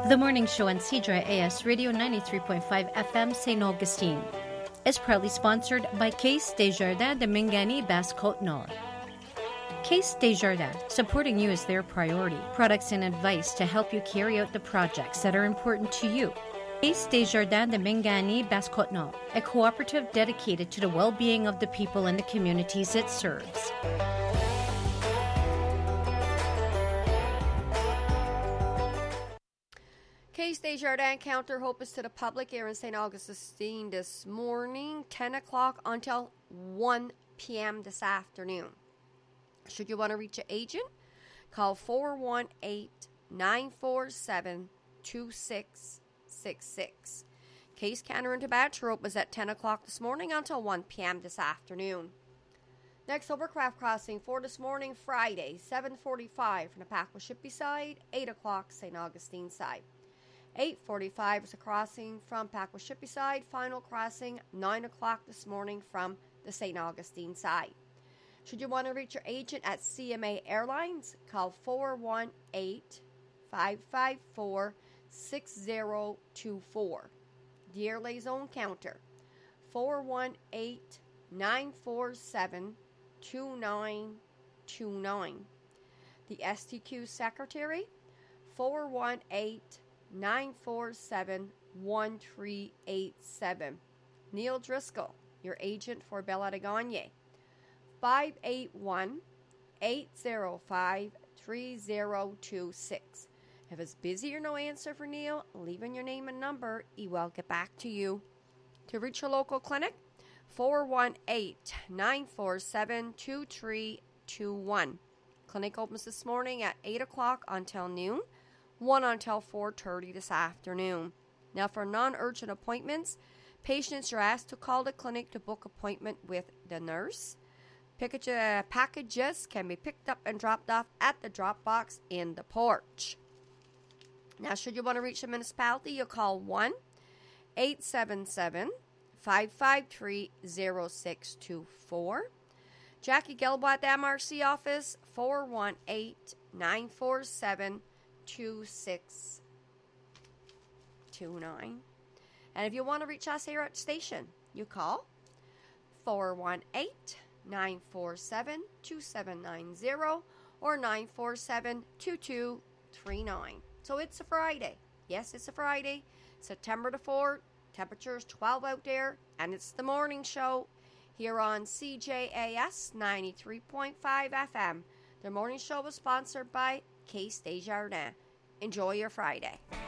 The morning show on CJAS Radio 93.5 FM St. Augustine is proudly sponsored by Caisse Desjardins de Mingani Basse-Côte-Nord. Caisse Desjardins, supporting you is their priority. Products and advice to help you carry out the projects that are important to you. Caisse Desjardins de Mingani Basse-Côte-Nord, a cooperative dedicated to the well-being of the people and the communities it serves. Caisse Desjardins counter opens to the public here in St. Augustine this morning, 10 o'clock until 1 p.m. this afternoon. Should you want to reach an agent, call 418-947-2666. Caisse Canner and Tabatra opens at 10 o'clock this morning until 1 p.m. this afternoon. Next, Overcraft Crossing for this morning, Friday, 7:45 from the Paquashippi side, 8 o'clock St. Augustine side. 8:45 is a crossing from Paquashippi side. Final crossing, 9 o'clock this morning from the St. Augustine side. Should you want to reach your agent at CMA Airlines, call 418-554-6024. The Air Liaison counter, 418-947-2929. The STQ secretary, 418-947-1387. Neil Driscoll, your agent for Bella de Gagne, 581-805-3026. If it's busy or no answer for Neil, leave in your name and number. He will get back to you. To reach your local clinic, 418-947-2321. Clinic opens this morning at 8 o'clock until noon, 1 until 4:30 this afternoon. Now, for non-urgent appointments, patients are asked to call the clinic to book appointment with the nurse. Packages can be picked up and dropped off at the drop box in the porch. Now, should you want to reach the municipality, you call 1-877-553-0624. Jackie Gelbo at the MRC office, 418-947-2629. And if you want to reach us here at the station, you call 418-947-2790 or 947-2239. So it's a Friday. Yes, it's a Friday, September the 4th. Temperature is 12 out there, and it's the morning show here on CJAS 93.5 FM. The morning show was sponsored by Caisse Desjardins. Enjoy your Friday.